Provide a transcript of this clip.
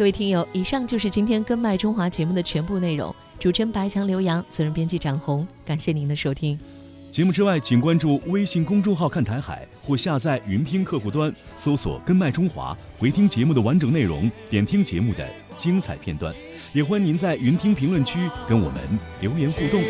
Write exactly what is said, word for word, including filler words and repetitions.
各位听友，以上就是今天根麦中华节目的全部内容。主持人白强、刘洋，责任编辑展红，感谢您的收听。 节目之外，请关注微信公众号看台海，或下载云听客户端，搜索根麦中华，回听节目的完整内容，点听节目的精彩片段。也欢迎您在云听评论区跟我们留言互动。